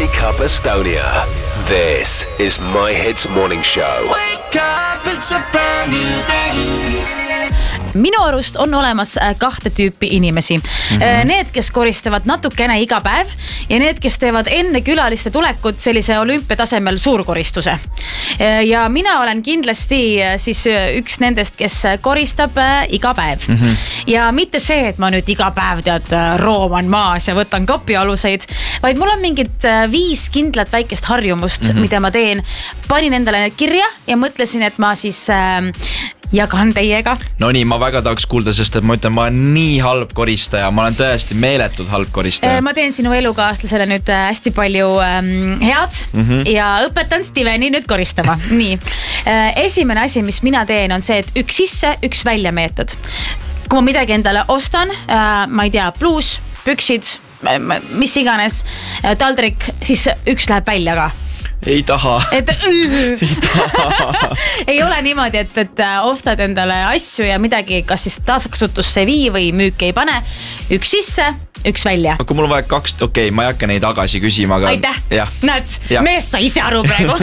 Wake Up Estonia. This is My Hits Morning Show. Wake up, it's a brand new day. Minu arust on olemas kahte tüüpi inimesi. Need, kes koristavad natukene iga päev ja need, kes teevad enne külaliste tulekut sellise olümpiatasemel suurkoristuse. Ja mina olen kindlasti siis üks nendest, kes koristab iga päev. Ja mitte see, et ma nüüd iga päev rooman maas ja võtan kopialuseid, vaid mul on mingid 5 kindlat väikest harjumust, mida ma teen. Panin endale kirja ja mõtlesin, et ma siis jagan teiega. No nii, ma väga tahaks kuulda, sest et ma ütlen, ma olen nii halb koristaja. Ma olen tõesti meeletud halb koristaja. Ma teen sinu elukaaslasele nüüd hästi palju head ja õpetan Steveni nüüd koristama. Nii, esimene asi, mis mina teen, on see, et üks sisse, üks välja meetod. Kui ma midagi endale ostan, ma ei tea, pluus, püksid, mis iganes, taldrik, siis üks läheb välja ka. Ei taha. Ei ole niimoodi, et ostad endale asju ja midagi kas siis taaskasutusse vii või müüki ei pane. Üks sisse, üks välja. Kui mul on vaja 2, ma ei hakka neid tagasi küsima. Aga... Aitäh, näed, mees sa ise aru praegu.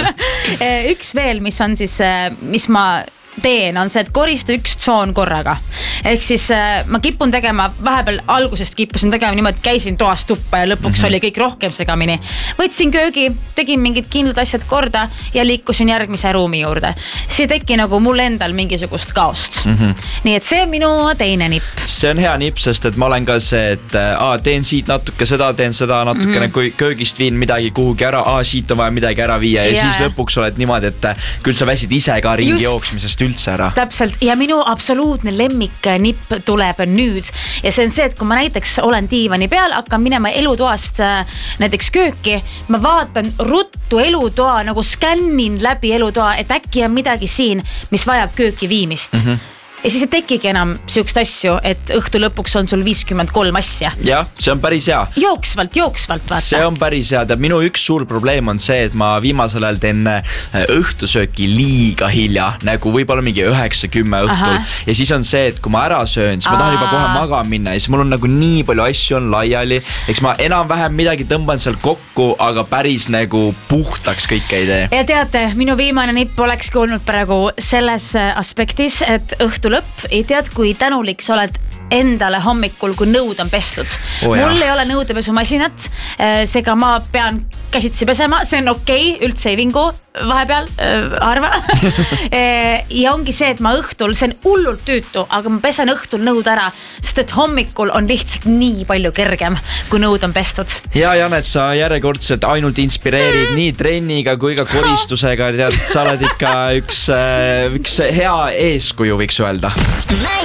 Üks veel, mis on siis, mis ma teen, on see, et korista üks tsoon korraga. Ehk siis ma kipun tegema, vahepeal algusest kippusin tegema niimoodi, käisin toast tuppa ja lõpuks oli kõik rohkem segamini. Võtsin köögi, tegin mingid kindlad asjad korda ja liikusin järgmise ruumi juurde. See teki nagu mul endal mingisugust kaost. Nii et see on minu teine nipp. See on hea nipp, sest et ma olen ka see, et teen siit natuke seda, teen seda natukene, kui köögist viin midagi kuhugi ära, siit on vaja midagi ära viia ja siis lõpuks oled niimoodi, et küll sa väsid ise ka ringi jooksmisest üldse ära. Täpselt, ja minu absoluutne lemmik nipp tuleb nüüd ja see on see, et kui ma näiteks olen diivani peal, hakkan minema elutoast näiteks kööki, ma vaatan ruttu elutoa, nagu skännin läbi elutoa, et äkki on midagi siin, mis vajab kööki viimist. Ja siis ei tekigi enam siukest asju, et õhtu lõpuks on sul 53 asja. Jah, see on päris hea. Jooksvalt, vaata. See on päris hea. Minu üks suur probleem on see, et ma viimasel ajal teen õhtusööki liiga hilja, nagu võib-olla mingi 9-10 õhtul. Ja siis on see, et kui ma ära söön, siis ma tahan juba kohe magama minna ja siis mul on nagu nii palju asju on laiali. Eks ma enam-vähem midagi tõmban seal kokku, aga päris nagu puhtaks kõike ei tee. Ja teate, minu viimane nipp olekski olnud praegu selles aspektis, et õhtu lõpp, ei tead, kui tänulik sa oled endale hommikul, kui nõud on pestud. Mul ei ole nõudepesumasinat, seega ma pean käsitsi pesema, see on okei, üldse ei vingu vahepeal, arva. Ja ongi see, et ma õhtul, see on hullult tüütu, aga ma pesen õhtul nõud ära, sest et hommikul on lihtsalt nii palju kergem, kui nõud on pestud. Ja Janet, sa järjekordselt ainult inspireerid nii trenniga kui ka koristusega, tead, sa oled ikka üks hea eeskuju, võiks öelda.